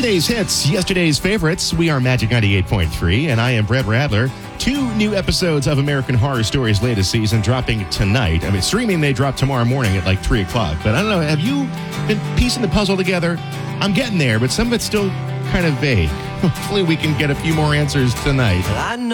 Today's hits, yesterday's favorites. We are Magic 98.3, and I am Brett Radler. 2 new episodes of American Horror Story's latest season dropping tonight. I mean, streaming, they drop tomorrow morning at like 3 o'clock. But I don't know, have you been piecing the puzzle together? I'm getting there, but some of it's still kind of vague. Hopefully we can get a few more answers tonight.